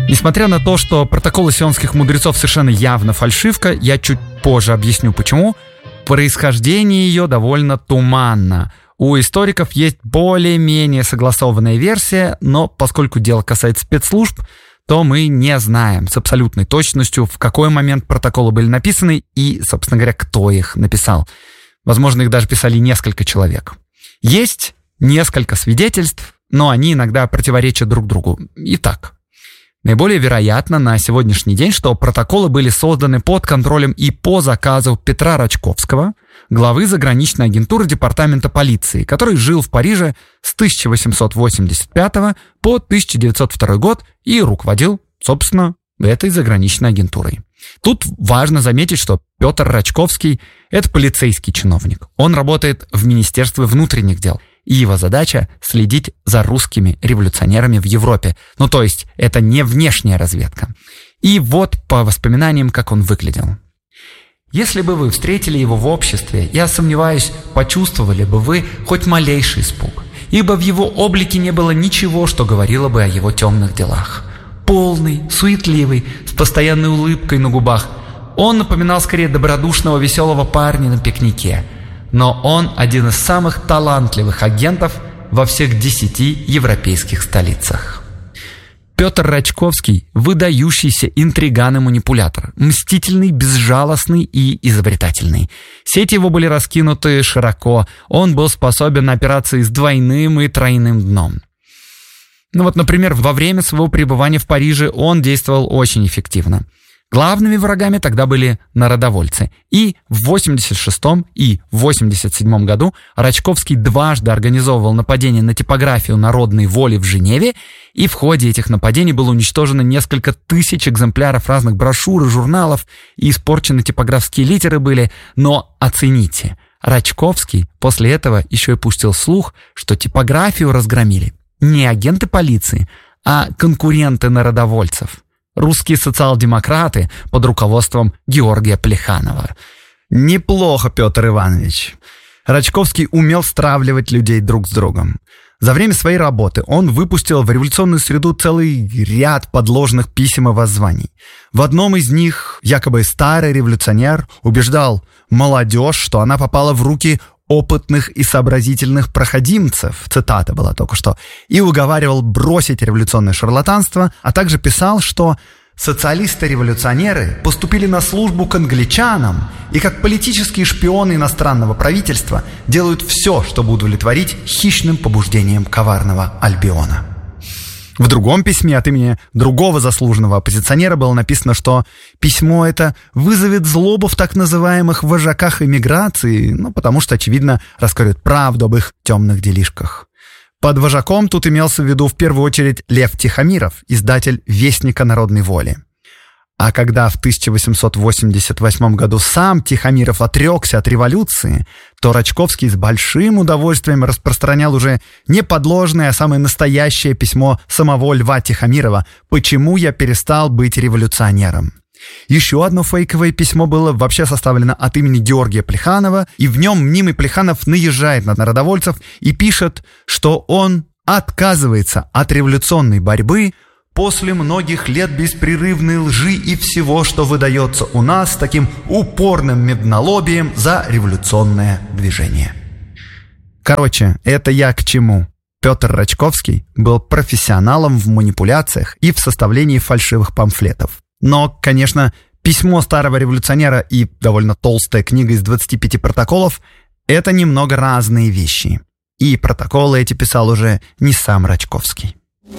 Несмотря на то, что протоколы сионских мудрецов совершенно явно фальшивка, я чуть позже объясню почему, происхождение ее довольно туманно. У историков есть более-менее согласованная версия, но поскольку дело касается спецслужб, то мы не знаем с абсолютной точностью, в какой момент протоколы были написаны и, собственно говоря, кто их написал. Возможно, их даже писали несколько человек. Есть несколько свидетельств, но они иногда противоречат друг другу. Итак, наиболее вероятно на сегодняшний день, что протоколы были созданы под контролем и по заказу Петра Рачковского, главы заграничной агентуры департамента полиции, который жил в Париже с 1885 по 1902 год и руководил, собственно, этой заграничной агентурой. Тут важно заметить, что Петр Рачковский – это полицейский чиновник. Он работает в Министерстве внутренних дел, и его задача – следить за русскими революционерами в Европе. Ну, то есть, это не внешняя разведка. И вот по воспоминаниям, как он выглядел. Если бы вы встретили его в обществе, я сомневаюсь, почувствовали бы вы хоть малейший испуг, ибо в его облике не было ничего, что говорило бы о его темных делах. Полный, суетливый, с постоянной улыбкой на губах, он напоминал скорее добродушного, веселого парня на пикнике. Но он один из самых талантливых агентов во всех 10 европейских столицах. Петр Рачковский – выдающийся интриган и манипулятор, мстительный, безжалостный и изобретательный. Сети его были раскинуты широко, он был способен на операции с двойным и тройным дном. Ну вот, например, во время своего пребывания в Париже он действовал очень эффективно. Главными врагами тогда были народовольцы. И в 86-м и 87-м году Рачковский дважды организовывал нападения на типографию «Народной воли» в Женеве, и в ходе этих нападений было уничтожено несколько тысяч экземпляров разных брошюр и журналов, и испорчены типографские литеры были. Но оцените, Рачковский после этого еще и пустил слух, что типографию разгромили не агенты полиции, а конкуренты народовольцев. Русские социал-демократы под руководством Георгия Плеханова. Неплохо, Петр Иванович. Рачковский умел стравливать людей друг с другом. За время своей работы он выпустил в революционную среду целый ряд подложных писем и воззваний. В одном из них якобы старый революционер убеждал молодежь, что она попала в руки опытных и сообразительных проходимцев, цитата была только что, и уговаривал бросить революционное шарлатанство, а также писал, что социалисты-революционеры поступили на службу к англичанам и как политические шпионы иностранного правительства делают все, чтобы удовлетворить хищным побуждениям коварного Альбиона. В другом письме от имени другого заслуженного оппозиционера было написано, что письмо это вызовет злобу в так называемых вожаках эмиграции, потому что, очевидно, раскроют правду об их темных делишках. Под вожаком тут имелся в виду в первую очередь Лев Тихомиров, издатель «Вестника народной воли». А когда в 1888 году сам Тихомиров отрекся от революции, то Рачковский с большим удовольствием распространял уже не подложное, а самое настоящее письмо самого Льва Тихомирова «Почему я перестал быть революционером?». Еще одно фейковое письмо было вообще составлено от имени Георгия Плеханова, и в нем мнимый Плеханов наезжает на народовольцев и пишет, что он отказывается от революционной борьбы после многих лет беспрерывной лжи и всего, что выдается у нас таким упорным меднолобием за революционное движение. Короче, это я к чему? Петр Рачковский был профессионалом в манипуляциях и в составлении фальшивых памфлетов. Но, конечно, письмо старого революционера и довольно толстая книга из 25 протоколов – это немного разные вещи. И протоколы эти писал уже не сам Рачковский.